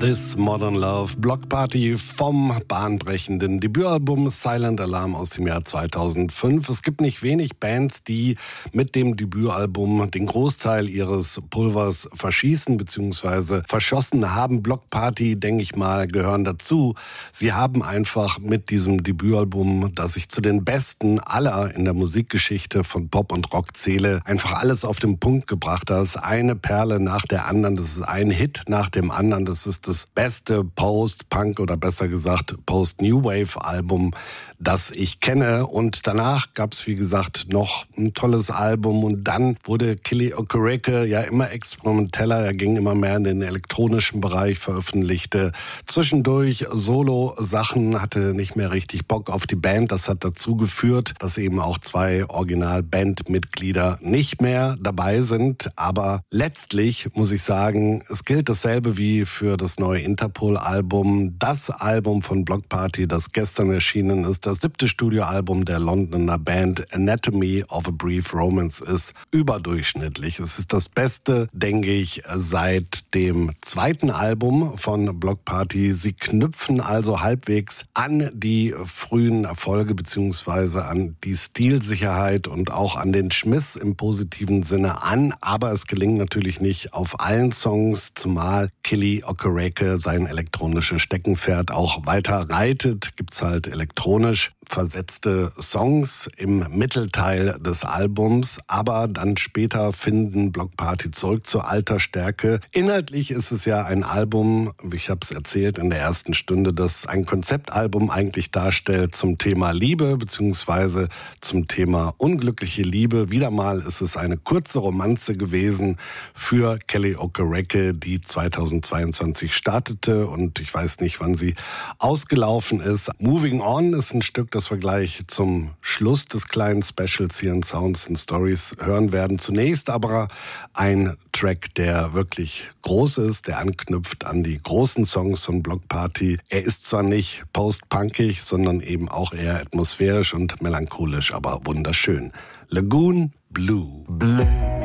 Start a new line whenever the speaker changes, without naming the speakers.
This Modern Love, Block Party vom bahnbrechenden Debütalbum Silent Alarm aus dem Jahr 2005. Es gibt nicht wenig Bands, die mit dem Debütalbum den Großteil ihres Pulvers verschießen bzw. verschossen haben. Block Party, denke ich mal, gehören dazu. Sie haben einfach mit diesem Debütalbum, das ich zu den besten aller in der Musikgeschichte von Pop und Rock zähle, einfach alles auf den Punkt gebracht. Das ist eine Perle nach der anderen, das ist ein Hit nach dem anderen, das ist das beste Post-Punk oder besser gesagt Post-New Wave-Album, das ich kenne. Und danach gab es, wie gesagt, noch ein tolles Album. Und dann wurde Kelly Okereke ja immer experimenteller. Er ging immer mehr in den elektronischen Bereich, veröffentlichte zwischendurch Solo-Sachen, hatte nicht mehr richtig Bock auf die Band. Das hat dazu geführt, dass eben auch 2 Original-Bandmitglieder nicht mehr dabei sind. Aber letztlich muss ich sagen, es gilt dasselbe wie für das neue Interpol-Album. Das Album von Block Party, das gestern erschienen ist, das 7. Studioalbum der Londoner Band Anatomy of a Brief Romance, ist überdurchschnittlich. Es ist das Beste, denke ich, seit dem 2. Album von Block Party. Sie knüpfen also halbwegs an die frühen Erfolge beziehungsweise an die Stilsicherheit und auch an den Schmiss im positiven Sinne an. Aber es gelingt natürlich nicht auf allen Songs, zumal Kelly Okereke sein elektronisches Steckenpferd auch weiter reitet. Gibt's halt elektronisch versetzte Songs im Mittelteil des Albums, aber dann später finden Block Party zurück zur alter Stärke. Inhaltlich ist es ja ein Album, ich habe es erzählt in der ersten Stunde, das ein Konzeptalbum eigentlich darstellt zum Thema Liebe beziehungsweise zum Thema unglückliche Liebe. Wieder mal ist es eine kurze Romanze gewesen für Kelly Okereke, die 2022 startete und ich weiß nicht, wann sie ausgelaufen ist. Moving On ist ein Stück, das wir gleich zum Schluss des kleinen Specials hier in Sounds and Stories hören werden. Zunächst aber ein Track, der wirklich groß ist, der anknüpft an die großen Songs von Block Party. Er ist zwar nicht post-punkig, sondern eben auch eher atmosphärisch und melancholisch, aber wunderschön. Lagoon Blue.